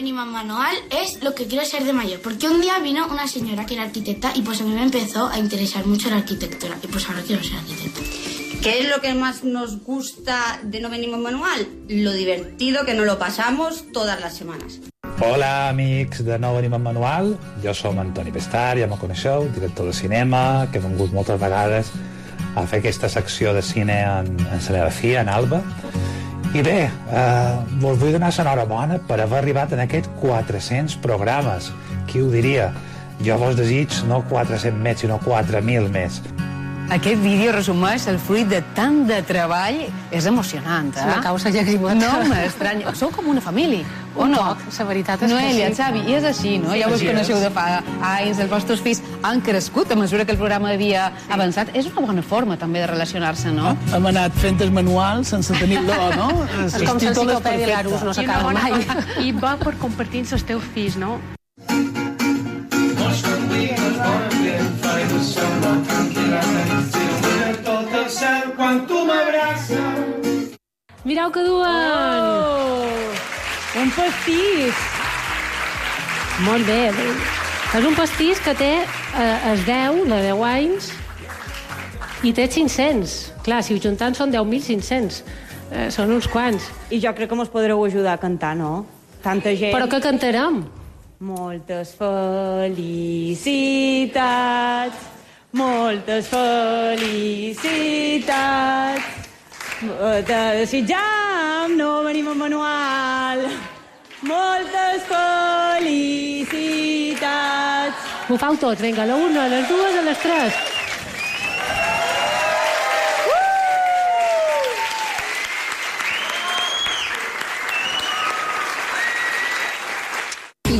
venimos manual es lo que quiero ser de mayor. Porque un día vino una señora que era arquitecta y pues a mí me empezó a interesar mucho la arquitectura. Y pues ahora quiero ser arquitecta. ¿Qué es lo que más nos gusta de No Venimos Manual? Lo divertido que nos lo pasamos todas las semanas. Hola, amics de No Venim en Manual. Jo som Antoni Pestar, ja m'ho coneixeu, director de cinema, que he vengut moltes vegades a fer aquesta secció de cine en la meva filla, en Alba. I bé, vos vull donar l'enhorabona per haver arribat en aquests 400 programes. Qui ho diria? Jo vos desig no 400 més, sinó 4.000 més. Aquest vídeo resumeix el fruit de tant de treball. És emocionant, eh? La causa llagrimota. No m'estranya. Sou com una família, o no? La veritat és que Noelia, sí. Xavi, i és així, no? Ja vos coneixeu de fa anys, els vostres fills han crescut a mesura que el programa havia avançat. És una bona forma, també, de relacionar-se, no? Hem anat fent el manual sense tenir-lo, no? És com l'enciclopèdia l'Arús, no s'acaba mai. I va per compartir amb els teus fills, no? Mireu que duen! Un pastís! Molt bé. És un pastís que té els 10, de 10 anys, i té 500. Clar, si ho juntant són 10.500. Són uns quants. I jo crec que mos podreu ajudar a cantar, no? Tanta gent... Però què cantarem? Moltes felicitats, moltes felicitats. Desitjam, no venim en manual. Moltes felicitats. Ho fau tot, vinga, a la 1, a les 2, a les 3.